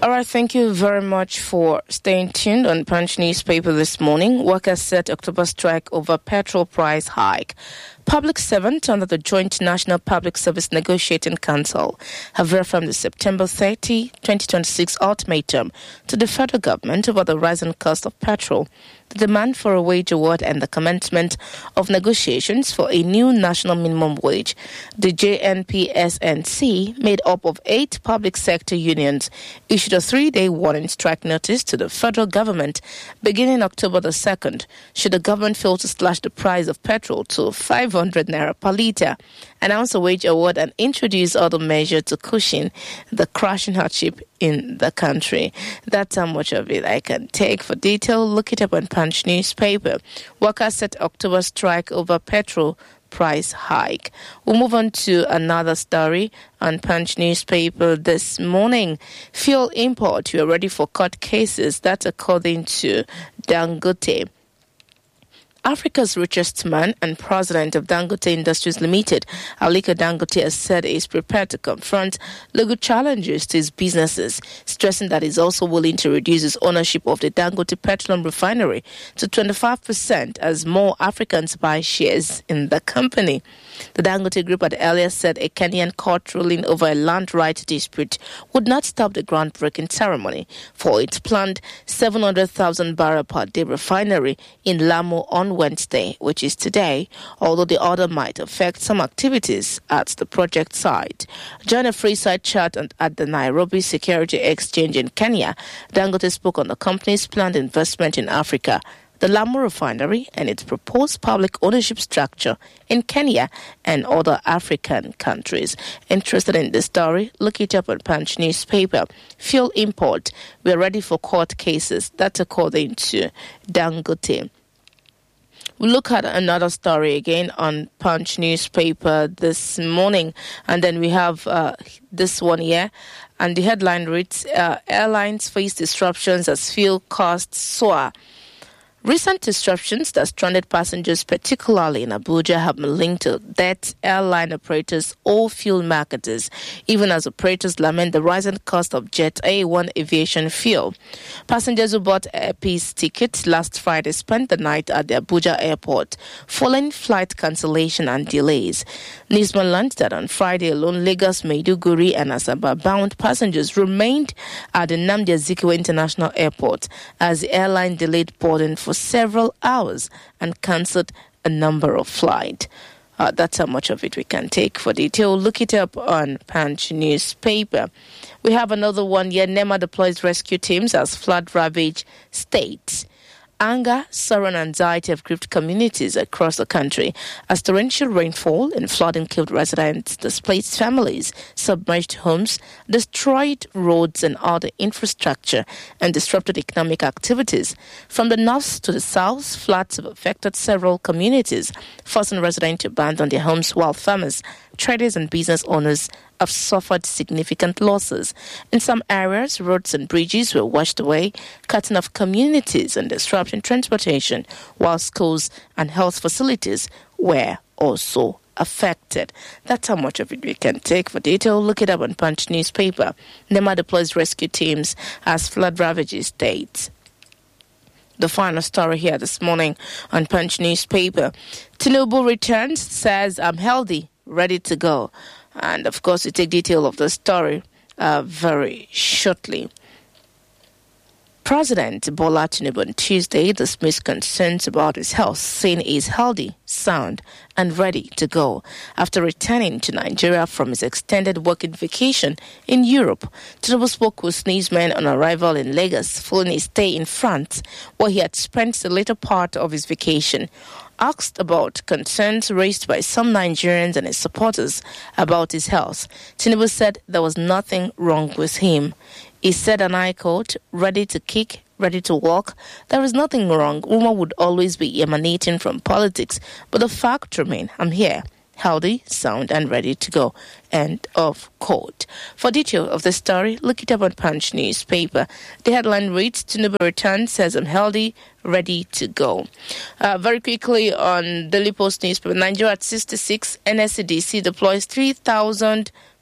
All right, thank you very much for staying tuned on Punch newspaper this morning. Workers set October strike over petrol price hike. Public servants under the Joint National Public Service Negotiating Council have reaffirmed the September 30, 2026 ultimatum to the federal government over the rising cost of petrol, the demand for a wage award and the commencement of negotiations for a new national minimum wage. The JNPSNC, made up of 8 public sector unions, issued a 3-day warning strike notice to the federal government beginning October the 2nd, should the government fail to slash the price of petrol to 500 naira per litre, announce a wage award and introduce other measures to cushion the crushing hardship in the country. That's how much of it I can take. For detail, look it up on Punch newspaper. Workers set October strike over petrol price hike. We'll move on to another story on Punch newspaper this morning. Fuel import, you are ready for court cases. That's according to Dangote. Africa's richest man and president of Dangote Industries Limited, Aliko Dangote, has said he is prepared to confront legal challenges to his businesses, stressing that he is also willing to reduce his ownership of the Dangote Petroleum Refinery to 25% as more Africans buy shares in the company. The Dangote Group had earlier said a Kenyan court ruling over a land right dispute would not stop the groundbreaking ceremony for its planned 700,000 barrel per day refinery in Lamu on Wednesday, which is today, although the order might affect some activities at the project site. During a free site chat at the Nairobi Security Exchange in Kenya, Dangote spoke on the company's planned investment in Africa, the Lamu refinery and its proposed public ownership structure in Kenya and other African countries. Interested in this story? Look it up on Punch newspaper. Fuel import, we are ready for court cases. That's according to Dangote. We'll look at another story again on Punch newspaper this morning, and then we have this one here, and the headline reads, airlines face disruptions as fuel costs soar. Recent disruptions that stranded passengers, particularly in Abuja, have been linked to that airline operators or fuel marketers, even as operators lament the rising cost of Jet A1 aviation fuel. Passengers who bought Airpeace tickets last Friday spent the night at the Abuja airport, following flight cancellation and delays. Newsman learned that on Friday alone, Lagos, Maiduguri and Asaba-bound passengers remained at the Nnamdi Azikiwe International Airport as the airline delayed boarding for several hours and cancelled a number of flights. That's how much of it we can take. For detail, look it up on Punch newspaper. We have another one here. NEMA deploys rescue teams as flood-ravaged states. Anger, sorrow and anxiety have gripped communities across the country as torrential rainfall and flooding killed residents, displaced families, submerged homes, destroyed roads and other infrastructure, and disrupted economic activities. From the north to the south, floods have affected several communities, forcing residents to abandon their homes, while farmers, traders and business owners have suffered significant losses. In some areas, roads and bridges were washed away, cutting off communities and disrupting transportation, while schools and health facilities were also affected. That's how much of it we can take. For detail, look it up on Punch newspaper. NEMA deploys rescue teams as flood ravages states. The final story here this morning on Punch newspaper. Tinubu returns, says, I'm healthy, ready to go. And of course, we take detail of the story very shortly. President Bola Tinubu on Tuesday dismissed concerns about his health, saying he is healthy, sound, and ready to go after returning to Nigeria from his extended working vacation in Europe. Tinubu spoke with newsmen on arrival in Lagos following his stay in France, where he had spent the later part of his vacation. Asked about concerns raised by some Nigerians and his supporters about his health, Tinubu said there was nothing wrong with him. He said, and I quote, ready to kick, ready to walk. There is nothing wrong. Rumor would always be emanating from politics, but the fact remains, I'm here, healthy, sound, and ready to go. End of quote. For detail of the story, look it up on Punch newspaper. The headline reads, Tinubu returns, says I'm healthy, ready to go. Very quickly on Daily Post newspaper, Nigeria at 66, NSCDC deploys 3,000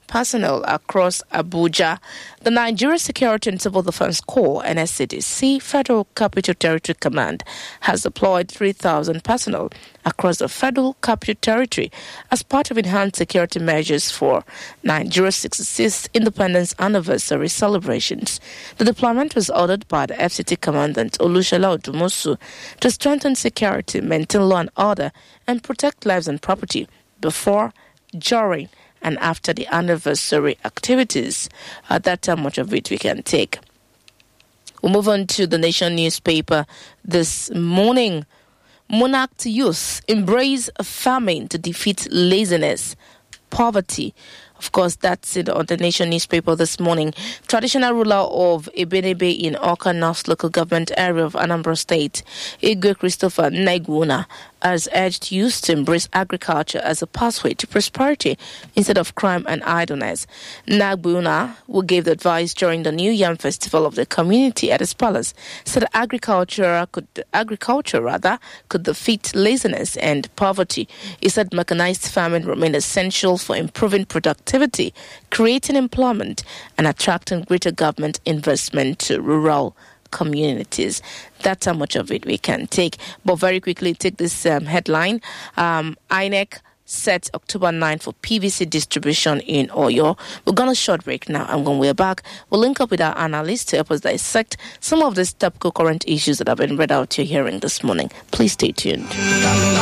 personnel across Abuja. The Nigeria Security and Civil Defense Corps, NSCDC, Federal Capital Territory Command, has deployed 3,000 personnel across the Federal Capital Territory as part of enhanced security measures for Nigeria's 66th Independence Anniversary celebrations. The deployment was ordered by the FCT Commandant Olushola Odumosu to strengthen security, maintain law and order, and protect lives and property before, during, and after the anniversary activities. That's how much of it we can take. We'll move on to the Nation newspaper this morning. Monarch youth embrace famine to defeat laziness, poverty. Of course, that's it on the Nation newspaper this morning. Traditional ruler of Ebenebe in Awka North local government area of Anambra State, Igwe Christopher Naiguna, has urged youth to embrace agriculture as a pathway to prosperity instead of crime and idleness. Nagbuna, who gave the advice during the New Yam Festival of the community at his palace, said agriculture could defeat laziness and poverty. He said mechanized farming remained essential for improving productivity, creating employment, and attracting greater government investment to rural communities. That's how much of it we can take. But very quickly, take this headline. INEC set October 9 for PVC distribution in Oyo. We're going to short break now, and when we're back, we'll link up with our analysts to help us dissect some of these topical current issues that have been read out to your hearing this morning. Please stay tuned.